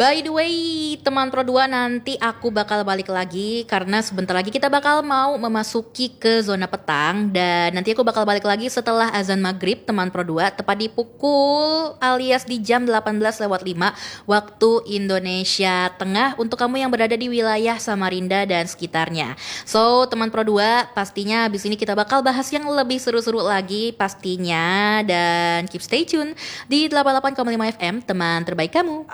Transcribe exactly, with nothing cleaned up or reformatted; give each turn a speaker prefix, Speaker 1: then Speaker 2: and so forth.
Speaker 1: By the way, teman Pro dua, nanti aku bakal balik lagi karena sebentar lagi kita bakal mau memasuki ke zona petang, dan nanti aku bakal balik lagi setelah azan maghrib teman Pro dua, tepat di pukul alias di jam delapan belas lewat lima waktu Indonesia Tengah untuk kamu yang berada di wilayah Samarinda dan sekitarnya. So, teman Pro dua, pastinya abis ini kita bakal bahas yang lebih seru-seru lagi pastinya, dan keep stay tune di delapan puluh delapan koma lima F M, teman terbaik kamu.